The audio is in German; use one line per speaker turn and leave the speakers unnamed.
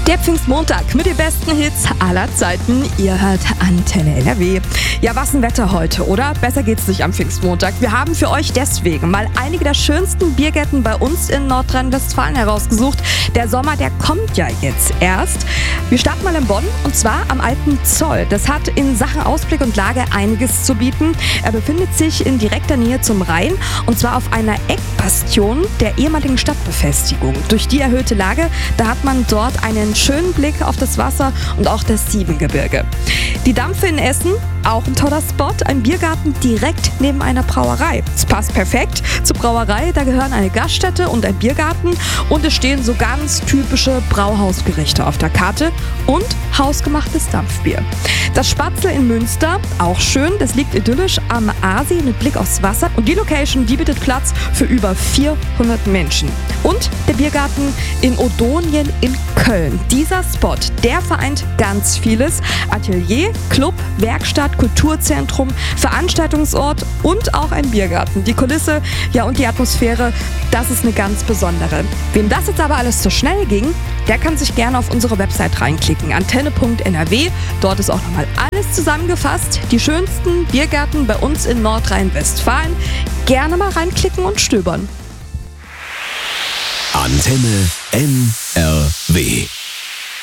Der Pfingstmontag mit den besten Hits aller Zeiten. Ihr hört Antenne NRW. Ja, was ein Wetter heute, oder? Besser geht's nicht am Pfingstmontag. Wir haben für euch deswegen mal einige der schönsten Biergärten bei uns in Nordrhein-Westfalen herausgesucht. Der Sommer, der kommt ja jetzt erst. Wir starten mal in Bonn und zwar am Alten Zoll. Das hat in Sachen Ausblick und Lage einiges zu bieten. Er befindet sich in direkter Nähe zum Rhein und zwar auf einer Eckbastion der ehemaligen Stadtbefestigung. Durch die erhöhte Lage, da hat man dort einen schönen Blick auf das Wasser und auch das Siebengebirge. Die Dampfe in Essen, auch ein toller Spot, ein Biergarten direkt neben einer Brauerei. Es passt perfekt zur Brauerei, da gehören eine Gaststätte und ein Biergarten und es stehen so ganz typische Brauhausgerichte auf der Karte und hausgemachtes Dampfbier. Das Spatzel in Münster, auch schön, das liegt idyllisch am Aasee mit Blick aufs Wasser und die Location, die bietet Platz für über 400 Menschen. Und der Biergarten in Odonien in Köln. Dieser Spot, der vereint ganz vieles. Atelier, Club, Werkstatt, Kulturzentrum, Veranstaltungsort und auch ein Biergarten. Die Kulisse, ja und die Atmosphäre, das ist eine ganz besondere. Wem das jetzt aber alles zu schnell ging, der kann sich gerne auf unsere Website reinklicken, antenne.nrw. Dort ist auch nochmal alles zusammengefasst. Die schönsten Biergärten bei uns in Nordrhein-Westfalen. Gerne mal reinklicken und stöbern.
Antenne NRW.